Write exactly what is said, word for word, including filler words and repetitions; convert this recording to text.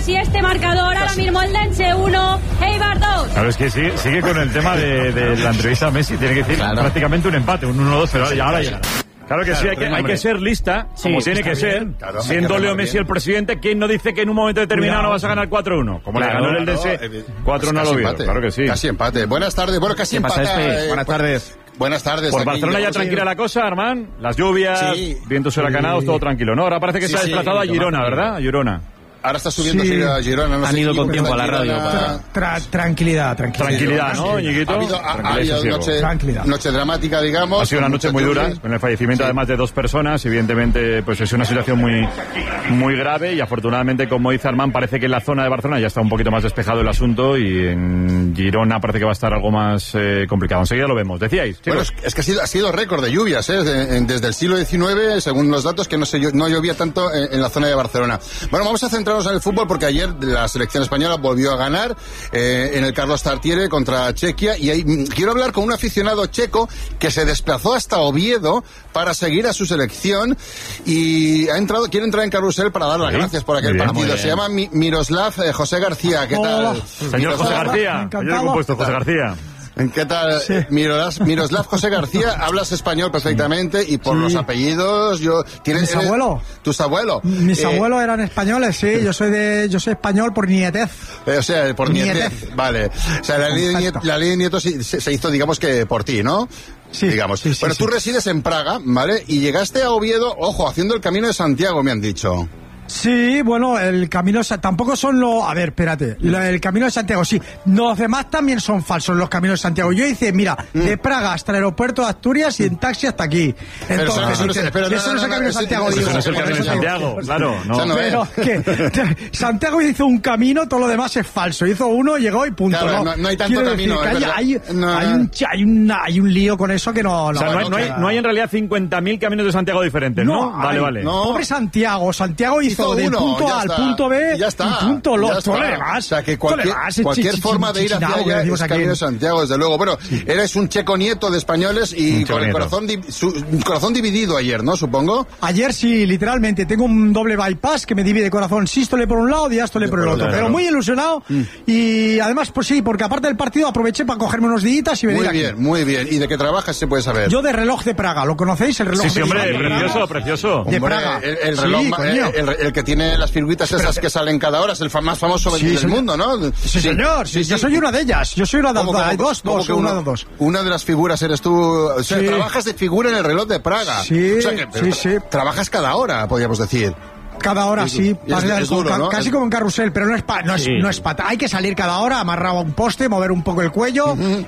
Messi este marcador. Ahora mismo el Dense uno, Eibar dos. Claro, es que sigue, sigue con el tema de, de la entrevista a Messi. Tiene que decir claro. prácticamente un empate, un uno dos, pero ya ahora llega. Claro que claro, sí, hay que, hay que ser lista, sí, como tiene que ser. Claro, siendo Leo Messi bien. el presidente, ¿quién no dice que en un momento determinado Cuidado. no vas a ganar cuatro uno? Como claro, le ganó el D S cuatro uno al Oviedo. Claro que sí. Casi empate. Buenas tardes. Bueno, casi empate. Eh, Buenas tardes. Buenas tardes. Por Barcelona ya tranquila la cosa, Armand. Las lluvias, sí. vientos huracanados, sí. todo tranquilo, ¿no? Ahora parece que sí, se ha desplazado sí, a Girona, ¿verdad? A Girona. Ahora está subiendo sí. a Girona. No Han sé ido con tiempo a la radio. Tra, tra, tranquilidad, tranquilidad. Tranquilidad, ¿no, Ñiguito? Ha habido, ha, ha habido noche, noche dramática, digamos. Ha sido una noche muy dura, con el fallecimiento sí. además de dos personas. Evidentemente, pues es una situación muy, muy grave y afortunadamente, como dice Armand, parece que en la zona de Barcelona ya está un poquito más despejado el asunto y en Girona parece que va a estar algo más eh, complicado. Enseguida lo vemos. ¿Decíais? Chicos? Bueno, es, es que ha sido, ha sido récord de lluvias, ¿eh? De, desde el siglo diecinueve, según los datos, que no, se, no llovía tanto en, en la zona de Barcelona. Bueno, vamos a centrarnos en el fútbol porque ayer la selección española volvió a ganar eh, en el Carlos Tartiere contra Chequia y ahí, quiero hablar con un aficionado checo que se desplazó hasta Oviedo para seguir a su selección y ha entrado, quiere entrar en carrusel para dar las ¿Sí? gracias por aquel bien, partido. Se llama Mi, Miroslav eh, José García. ¿Qué tal? Hola. Señor Miroslav, José García. Señor compuesto José García. ¿Qué tal? Sí. Miroslav, Miroslav José García, hablas español perfectamente y por sí. los apellidos, yo... ¿tienes, ¿Mis abuelos? ¿Tus abuelos? Mis eh, abuelos eran españoles, sí, yo soy de yo soy español por nietez. Eh, o sea, por nietez, nietez. Vale. O sea, la ley, de nieto, la ley de nietos se, se hizo, digamos que por ti, ¿no? Sí, digamos. Sí, sí, bueno, sí. tú resides en Praga, ¿vale? Y llegaste a Oviedo, ojo, haciendo el Camino de Santiago, me han dicho. Sí, bueno, el camino tampoco son los... A ver, espérate, el Camino de Santiago, sí. Los demás también son falsos, los Caminos de Santiago. Yo hice, mira, mm. de Praga hasta el aeropuerto de Asturias y en taxi hasta aquí. Entonces, eso, eso, eso, eso no es el Camino de Santiago. Eso no es el Camino de Santiago, claro. No. Pero que Santiago hizo un camino, todo lo demás es falso. Hizo uno, llegó y punto. Claro, no, no, no hay tanto camino. Hay, hay, no. hay, un, hay, una, hay un lío con eso que no... no o sea, no, hay, no, hay, no hay en realidad cincuenta mil caminos de Santiago diferentes, ¿no? no vale, hay, vale. No. Pobre Santiago. Santiago hizo, hizo de uno, punto A al punto B y ya está, y punto lo ya todo demás. O sea, que cualquier, cualquier ch- forma ch- de ir hacia allá es Camino de Santiago, desde luego. Bueno, sí. eres un checo nieto de españoles y con el corazón, di- su, corazón dividido ayer, ¿no? Supongo. Ayer sí, literalmente. Tengo un doble bypass que me divide corazón sístole por un lado, diástole por el otro. Claro. Pero muy ilusionado mm. y además, pues sí, porque aparte del partido aproveché para cogerme unos días y venir Muy aquí. bien, muy bien. ¿Y de qué trabajas se puede saber? Yo de Reloj de Praga, ¿lo conocéis? El reloj sí, sí, de hombre, Praga. precioso, precioso. De hombre, Praga. El, el reloj, sí, eh, el, el que tiene las figuritas esas Pero, que salen cada hora, es el más famoso sí, del mundo, ¿no? Sí, sí señor, sí, sí, yo soy una de ellas, yo soy una de las dos, dos, que una, una de dos. Una de las figuras eres tú, o sea, sí. trabajas de figura en el Reloj de Praga. Sí, o sea que, sí, sí. Trabajas cada hora, podríamos decir. Cada hora, es, sí, es, es, es duro, ¿no? Casi como en carrusel, pero no es pa, no es, sí. no es pata. Hay que salir cada hora, amarrado a un poste, mover un poco el cuello. Uh-huh.